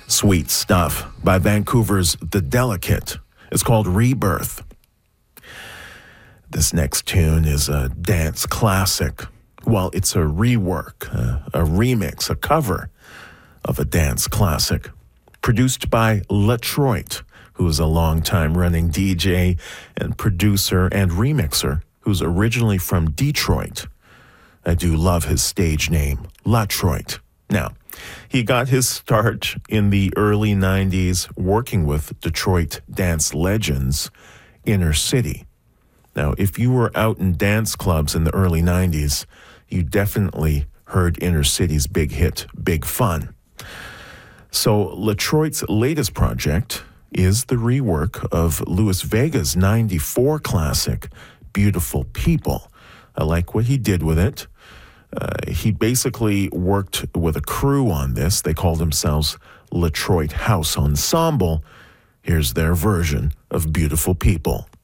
Sweet stuff by Vancouver's The Delicate. It's called Rebirth. This next tune is a dance classic. Well, it's a rework, a remix, a cover of a dance classic. Produced by Latroit, who is a long-time running DJ and producer and remixer who's originally from Detroit. I do love his stage name, Latroit. Now, he got his start in the early 90s working with Detroit dance legends, Inner City. Now, if you were out in dance clubs in the early 90s, you definitely heard Inner City's big hit, Big Fun. So Latroit's latest project is the rework of Luis Vega's 94 classic, Beautiful People. I like what he did with it. He basically worked with a crew on this. They called themselves Latroit House Ensemble. Here's their version of Beautiful People.